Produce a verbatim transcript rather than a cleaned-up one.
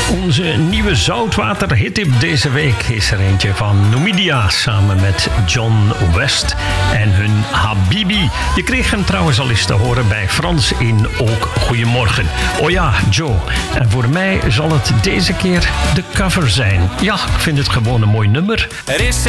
Onze nieuwe zoutwater-hittip deze week is er eentje van Numidia samen met John West en hun Habibi. Je kreeg hem trouwens al eens te horen bij Frans in Ook Goedemorgen. Oh ja, Joe. En voor mij zal het deze keer de cover zijn. Ja, ik vind het gewoon een mooi nummer. Er is